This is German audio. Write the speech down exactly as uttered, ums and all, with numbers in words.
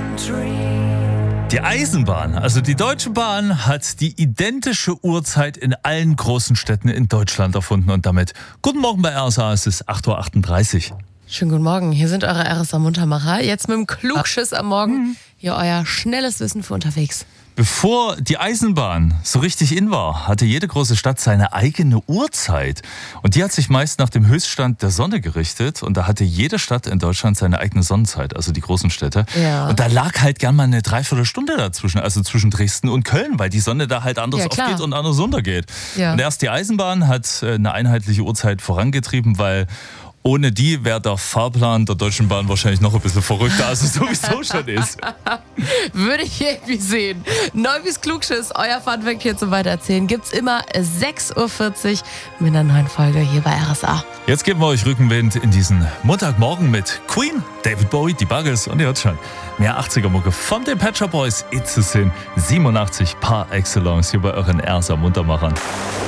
Die Eisenbahn, also die Deutsche Bahn, hat die identische Uhrzeit in allen großen Städten in Deutschland erfunden und damit guten Morgen bei R S A, es ist acht Uhr achtunddreißig. Schönen guten Morgen, hier sind eure R S A-Muntermacher. Jetzt mit dem Klugschiss am Morgen, hier euer schnelles Wissen für unterwegs. Bevor die Eisenbahn so richtig in war, hatte jede große Stadt seine eigene Uhrzeit. Und die hat sich meist nach dem Höchststand der Sonne gerichtet. Und da hatte jede Stadt in Deutschland seine eigene Sonnenzeit, also die großen Städte. Ja. Und da lag halt gern mal eine Dreiviertelstunde dazwischen, also zwischen Dresden und Köln, weil die Sonne da halt anders Ja, klar. aufgeht und anders untergeht. Ja. Und erst die Eisenbahn hat äh, eine einheitliche Uhrzeit vorangetrieben, weil ohne die wäre der Fahrplan der Deutschen Bahn wahrscheinlich noch ein bisschen verrückter, als es sowieso schon ist. Würde ich irgendwie sehen. Neubis Klugschiss, euer Funfact hier zum Weitererzählen, gibt's immer sechs Uhr vierzig mit einer neuen Folge hier bei R S A. Jetzt geben wir euch Rückenwind in diesen Montagmorgen mit Queen, David Bowie, die Buggles und ihr hört schon, mehr achtziger-Mucke von den Pet Shop Boys, It's a Sin, siebenundachtzig par excellence hier bei euren R S A Muntermachern.